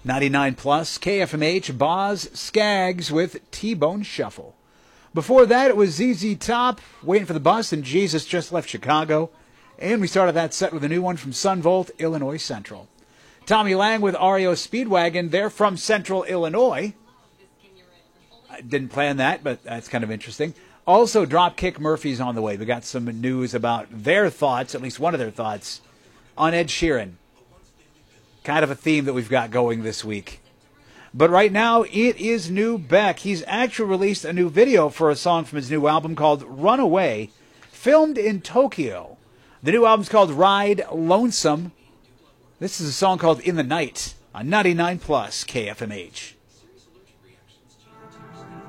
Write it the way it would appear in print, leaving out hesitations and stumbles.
99 plus, KFMH, Boz Skaggs with T-Bone Shuffle. Before that, it was ZZ Top, Waiting for the Bus, and Jesus Just Left Chicago. And we started that set with a new one from Sunvolt, Illinois Central. Tommy Lang with REO Speedwagon. They're from Central Illinois. I didn't plan that, but that's kind of interesting. Also, Dropkick Murphys on the way. We got some news about their thoughts, at least one of their thoughts, on Ed Sheeran. Kind of a theme that we've got going this week. But right now, it is New Beck. He's actually released a new video for a song from his new album called Runaway, filmed in Tokyo. The new album's called Ride Lonesome. This is a song called In the Night on 99 plus KFMH.